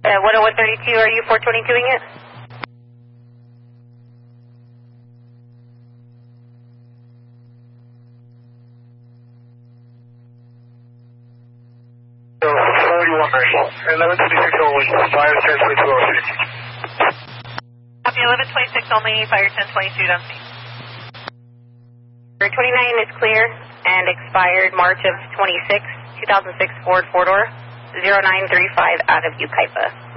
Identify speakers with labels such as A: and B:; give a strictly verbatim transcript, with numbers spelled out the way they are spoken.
A: Uh, one oh one thirty-two, are you four twenty-two-ing it?
B: forty-one ready. eleven twenty-six only. Fire ten twenty-two oh three.
A: Copy eleven twenty-six only. Fire ten twenty-two down C. twenty-nine is clear and expired March of twenty-six, two thousand six Ford four-door, zero nine three five out of Yucaipa.